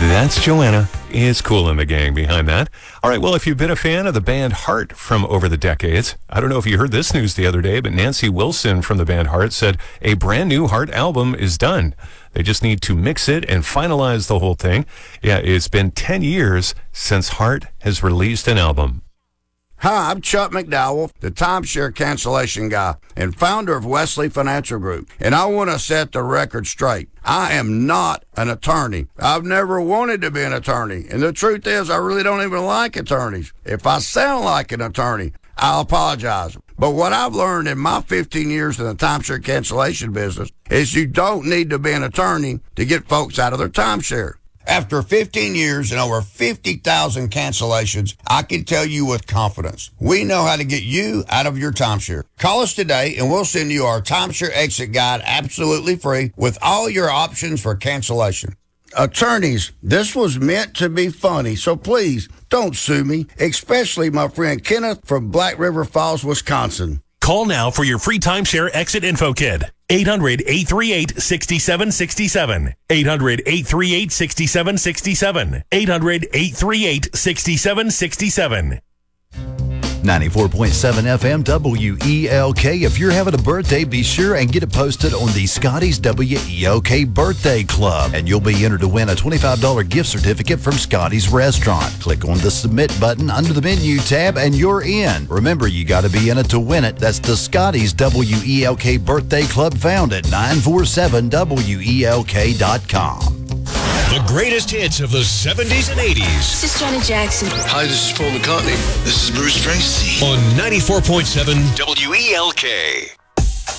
That's Joanna. Is Kool and the Gang behind that. All right, well, if you've been a fan of the band Heart from over the decades, I don't know if you heard this news the other day, but Nancy Wilson from the band Heart said a brand new Heart album is done. They just need to mix it and finalize the whole thing. Yeah, it's been 10 years since Heart has released an album. Hi, I'm Chuck McDowell, the timeshare cancellation guy and founder of Wesley Financial Group, and I want to set the record straight. I am not an attorney. I've never wanted to be an attorney, and the truth is I really don't even like attorneys. If I sound like an attorney, I'll apologize. But what I've learned in my 15 years in the timeshare cancellation business is you don't need to be an attorney to get folks out of their timeshare. After 15 years and over 50,000 cancellations, I can tell you with confidence, we know how to get you out of your timeshare. Call us today and we'll send you our timeshare exit guide absolutely free with all your options for cancellation. Attorneys, this was meant to be funny, so please don't sue me, especially my friend Kenneth from Black River Falls, Wisconsin. Call now for your free timeshare exit info kit. 800-838-6767. 800-838-6767. 800-838-6767. 94.7 FM WELK. If you're having a birthday, be sure and get it posted on the Scotty's WELK Birthday Club. And you'll be entered to win a $25 gift certificate from Scotty's Restaurant. Click on the Submit button under the menu tab and you're in. Remember, you got to be in it to win it. That's the Scotty's WELK Birthday Club, found at 947WELK.com. The greatest hits of the 70s and 80s. This is Janet Jackson. Hi, this is Paul McCartney. This is Bruce Springsteen. On 94.7 WELK.